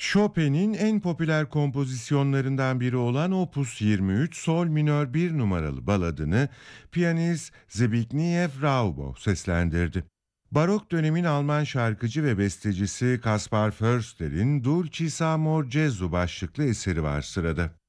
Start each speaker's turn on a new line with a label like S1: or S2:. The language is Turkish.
S1: Chopin'in en popüler kompozisyonlarından biri olan Opus 23 Sol minör bir numaralı baladını piyanist Zbigniew Raubo seslendirdi. Barok dönemin Alman şarkıcı ve bestecisi Kaspar Förster'in Dulcis Amor Gesù başlıklı eseri var sırada.